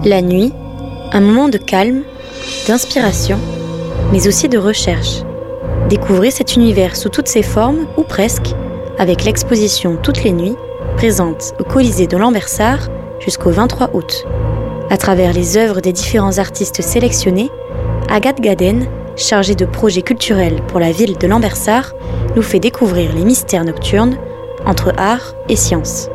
La nuit, un moment de calme, d'inspiration, mais aussi de recherche. Découvrez cet univers sous toutes ses formes, ou presque, avec l'exposition Toutes les nuits, présente au Colisée de Lambersart jusqu'au 23 août. À travers les œuvres des différents artistes sélectionnés, Agathe Gaden, chargée de projets culturels pour la ville de Lambersart, nous fait découvrir les mystères nocturnes entre art et science.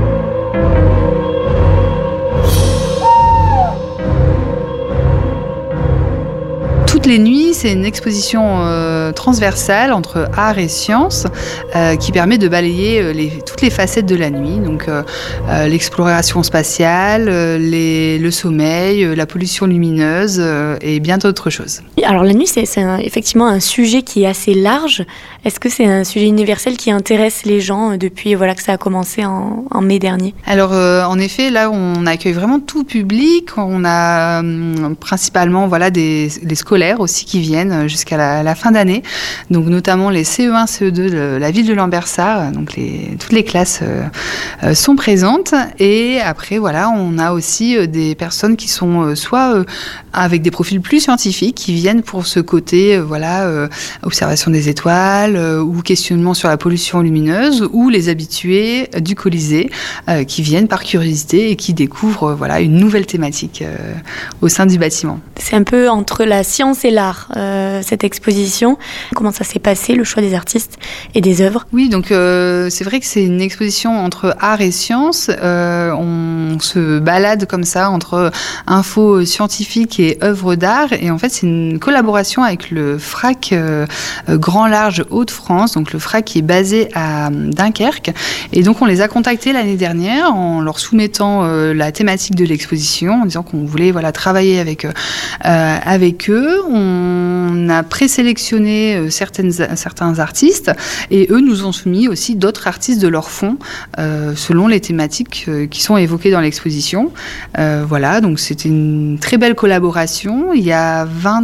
Toutes les nuits, c'est une exposition transversale entre art et science qui permet de balayer toutes les facettes de la nuit. Donc l'exploration spatiale, le sommeil, la pollution lumineuse et bien d'autres choses. Alors la nuit, c'est effectivement un sujet qui est assez large. Est-ce que c'est un sujet universel qui intéresse les gens depuis que ça a commencé en mai dernier ? Alors en effet, là on accueille vraiment tout public. On a principalement les scolaires aussi qui viennent jusqu'à la fin d'année. Donc notamment les CE1, CE2 de la ville de Lambersart. Donc toutes les classes sont présentes. Et après on a aussi des personnes qui sont soit avec des profils plus scientifiques qui viennent pour ce côté observation des étoiles ou questionnement sur la pollution lumineuse, ou les habitués du Colisée qui viennent par curiosité et qui découvrent une nouvelle thématique au sein du bâtiment. C'est un peu entre la science et l'art, cette exposition. Comment ça s'est passé, le choix des artistes et des œuvres ? Oui, donc c'est vrai que c'est une exposition entre art et science. On se balade comme ça entre infos scientifiques et œuvres d'art. Et en fait, c'est une collaboration avec le FRAC Grand Large Hauts-de-France, donc le FRAC qui est basé à Dunkerque. Et donc, on les a contactés l'année dernière en leur soumettant la thématique de l'exposition, en disant qu'on voulait travailler avec eux. On a présélectionné certains artistes et eux nous ont soumis aussi d'autres artistes de leur fonds selon les thématiques qui sont évoquées dans l'exposition. Donc c'était une très belle collaboration. Il y a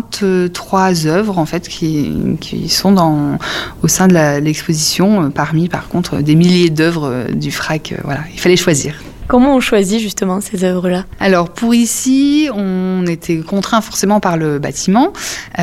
23 œuvres en fait qui sont au sein de l'exposition, parmi par contre des milliers d'œuvres du FRAC. Il fallait choisir. Comment on choisit justement ces œuvres-là ? Alors pour ici, on était contraint forcément par le bâtiment.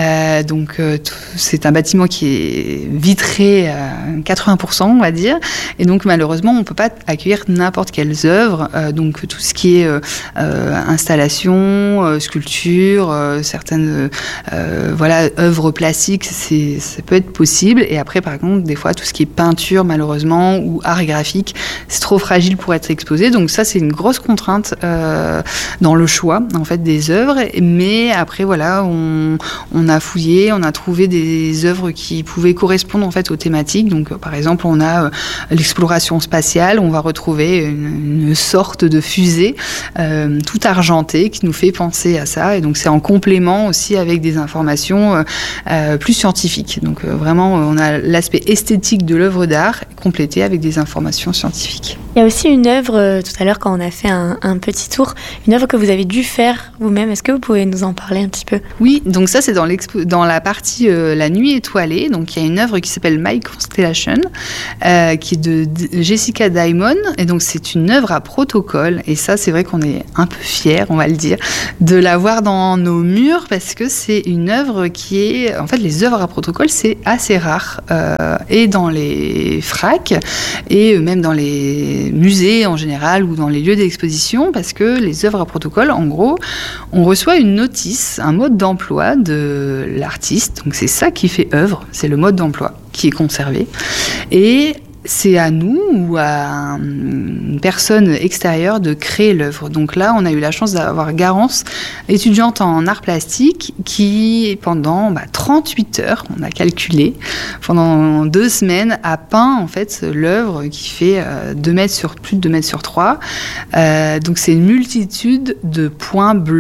C'est un bâtiment qui est vitré à 80%, on va dire. Et donc malheureusement, on ne peut pas accueillir n'importe quelles œuvres. Donc tout ce qui est installation, sculpture, certaines œuvres plastiques, ça peut être possible. Et après, par contre, des fois, tout ce qui est peinture, malheureusement, ou art graphique, c'est trop fragile pour être exposé. Donc ça, c'est une grosse contrainte dans le choix en fait des œuvres. Mais après, on a fouillé, on a trouvé des œuvres qui pouvaient correspondre en fait aux thématiques. Donc, par exemple, on a l'exploration spatiale. On va retrouver une sorte de fusée tout argentée qui nous fait penser à ça. Et donc, c'est en complément aussi avec des informations plus scientifiques. Donc, vraiment, on a l'aspect esthétique de l'œuvre d'art complété avec des informations scientifiques. Il y a aussi une œuvre, tout à l'heure quand on a fait un petit tour, une œuvre que vous avez dû faire vous-même. Est-ce que vous pouvez nous en parler un petit peu ? Oui, donc ça c'est dans la partie La Nuit étoilée. Donc il y a une œuvre qui s'appelle My Constellation, qui est de Jessica Diamond. Et donc c'est une œuvre à protocole. Et ça c'est vrai qu'on est un peu fiers, on va le dire, de la voir dans nos murs parce que c'est une œuvre qui est... En fait les œuvres à protocole c'est assez rare. Et dans les FRAC et même dans les musées en général ou dans les lieux d'exposition, parce que les œuvres à protocole, en gros, on reçoit une notice, un mode d'emploi de l'artiste. Donc c'est ça qui fait œuvre, c'est le mode d'emploi qui est conservé. Et c'est à nous ou à une personne extérieure de créer l'œuvre. Donc là, on a eu la chance d'avoir Garance, étudiante en art plastique, qui pendant 38 heures, on a calculé, pendant 2 semaines, a peint en fait l'œuvre qui fait plus de 2 mètres sur 3. Donc c'est une multitude de points blancs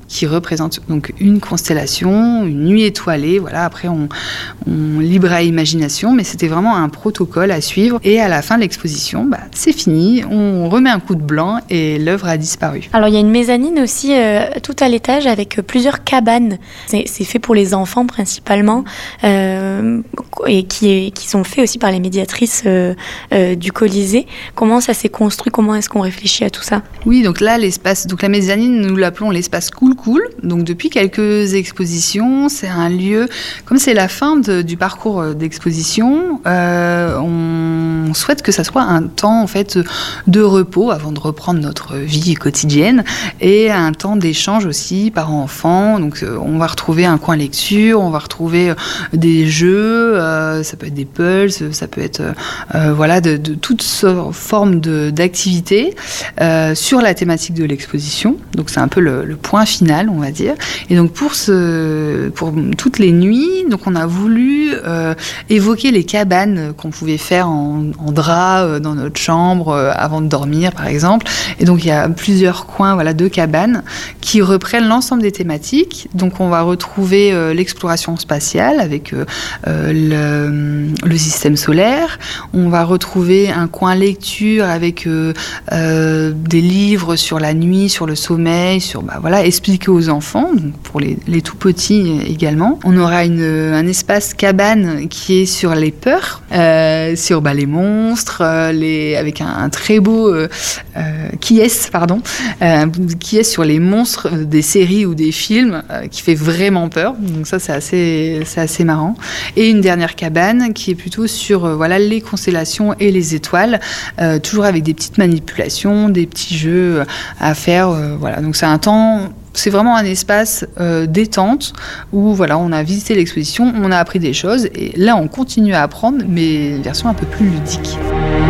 qui représente donc une constellation, une nuit étoilée. Voilà, après on libre à imagination, mais c'était vraiment un protocole à suivre. Et à la fin de l'exposition, c'est fini, on remet un coup de blanc et l'œuvre a disparu. Alors il y a une mezzanine aussi tout à l'étage avec plusieurs cabanes. C'est fait pour les enfants principalement et qui sont faits aussi par les médiatrices du Colisée. Comment ça s'est construit? Comment est-ce qu'on réfléchit à tout ça? Oui, donc là l'espace, donc la mezzanine, nous l'appelons l'espace Cool. Donc depuis quelques expositions, c'est un lieu, comme c'est la fin du parcours d'exposition, on souhaite que ça soit un temps en fait de repos avant de reprendre notre vie quotidienne et un temps d'échange aussi parents-enfants. Donc on va retrouver un coin lecture, on va retrouver des jeux, ça peut être des puzzles, ça peut être de toutes formes d'activités sur la thématique de l'exposition. Donc c'est un peu le point final, on va dire. Et donc pour toutes les nuits, donc on a voulu évoquer les cabanes qu'on pouvait faire en drap dans notre chambre avant de dormir, par exemple. Et donc il y a plusieurs coins de cabanes qui reprennent l'ensemble des thématiques. Donc on va retrouver l'exploration spatiale avec le système solaire. On va retrouver un coin lecture avec des livres sur la nuit, sur le sommeil, sur expliquer aux enfants, donc pour les tout petits également. On aura un espace cabane qui est sur les peurs, sur les monstres, avec un très beau qui est sur les monstres des séries ou des films, qui fait vraiment peur. Donc ça c'est assez marrant. Et une dernière cabane qui est plutôt sur les constellations et les étoiles, toujours avec des petites manipulations, des petits jeux à faire. Donc c'est vraiment un espace détente où on a visité l'exposition, on a appris des choses et là on continue à apprendre, mais version un peu plus ludique.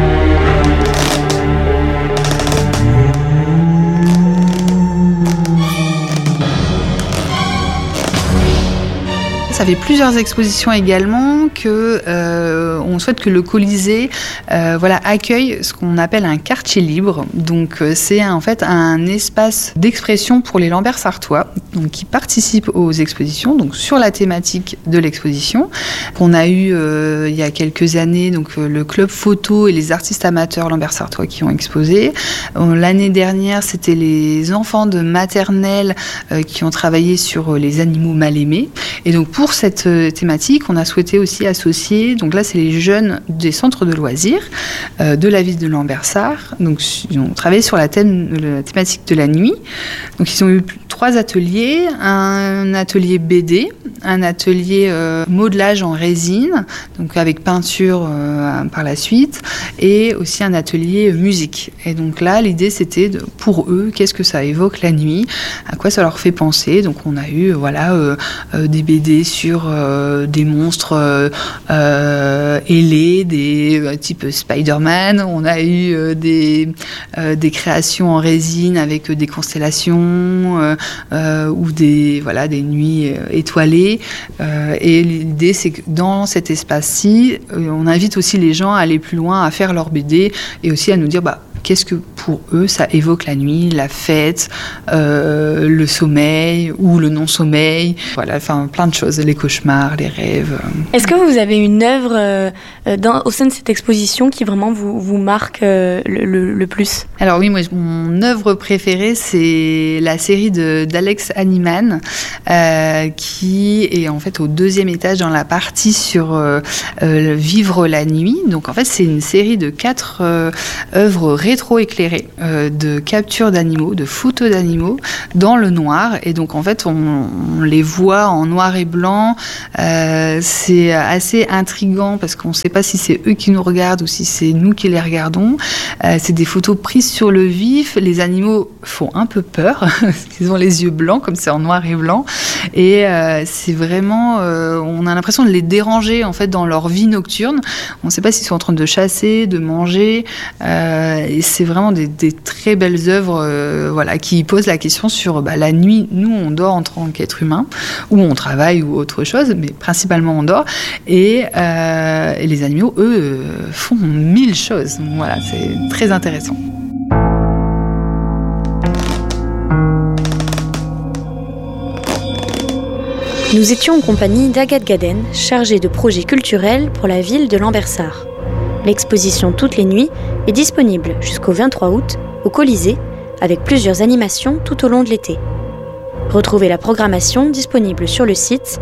Ça fait plusieurs expositions également que on souhaite que le Colisée accueille ce qu'on appelle un quartier libre. Donc c'est en fait un espace d'expression pour les Lambert-Sartois, donc qui participent aux expositions, donc sur la thématique de l'exposition. On a eu il y a quelques années donc le club photo et les artistes amateurs Lambert-Sartois qui ont exposé. L'année dernière, c'était les enfants de maternelle qui ont travaillé sur les animaux mal aimés. Et donc pour cette thématique, on a souhaité aussi associer, donc là c'est les jeunes des centres de loisirs de la ville de Lambersart, donc ils ont travaillé sur la thématique de la nuit. Donc ils ont eu 3 ateliers, un atelier BD, un atelier modelage en résine, donc avec peinture par la suite, et aussi un atelier musique. Et donc là, l'idée c'était pour eux, qu'est-ce que ça évoque la nuit, à quoi ça leur fait penser. Donc on a eu des BD sur des monstres ailés, des type Spider-Man. On a eu des créations en résine avec des constellations ou des nuits étoilées. Et l'idée, c'est que dans cet espace-ci, on invite aussi les gens à aller plus loin, à faire leur BD et aussi à nous dire qu'est-ce que pour eux ça évoque la nuit, la fête, le sommeil ou le non-sommeil, plein de choses, les cauchemars, les rêves. Est-ce que vous avez une œuvre au sein de cette exposition qui vraiment vous marque le plus? Alors oui, moi mon œuvre préférée c'est la série d'Alex Hanneman qui est en fait au 2e étage dans la partie sur vivre la nuit. Donc en fait c'est une série de 4 œuvres rétro-éclairées de captures d'animaux, de photos d'animaux dans le noir. Et donc en fait on les voit en noir et blanc. C'est assez intriguant parce qu'on ne sait pas si c'est eux qui nous regardent ou si c'est nous qui les regardons. C'est des photos prises sur le vif. Les animaux font un peu peur parce qu'ils ont les yeux blancs comme c'est en noir et blanc. Et c'est vraiment, on a l'impression de les déranger en fait dans leur vie nocturne. On ne sait pas s'ils sont en train de chasser, de manger. Et c'est vraiment des très belles œuvres qui posent la question sur la nuit. Nous, on dort en tant qu'être humain, ou on travaille ou autre chose, mais principalement on dort. Et les animaux, eux, font 1000 choses. Voilà, c'est très intéressant. Nous étions en compagnie d'Agathe Gaden, chargée de projets culturels pour la ville de Lambersart. L'exposition Toutes les nuits est disponible jusqu'au 23 août au Colisée, avec plusieurs animations tout au long de l'été. Retrouvez la programmation disponible sur le site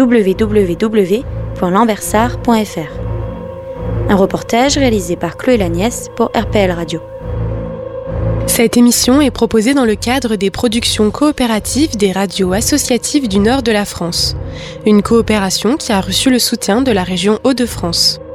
www.lambersart.fr. Un reportage réalisé par Chloé Lagnès pour RPL Radio. Cette émission est proposée dans le cadre des productions coopératives des radios associatives du nord de la France. Une coopération qui a reçu le soutien de la région Hauts-de-France.